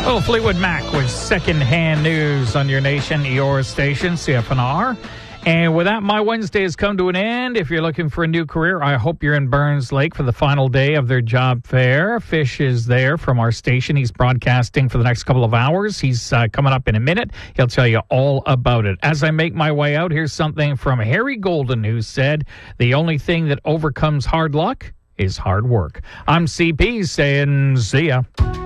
Oh, Fleetwood Mac with secondhand news on your nation, your station, CFNR. And with that, my Wednesday has come to an end. If you're looking for a new career, I hope you're in Burns Lake for the final day of their job fair. Fish is there from our station. He's broadcasting for the next couple of hours. He's coming up in a minute. He'll tell you all about it. As I make my way out, here's something from Harry Golden, who said, the only thing that overcomes hard luck is hard work. I'm CP saying, see ya.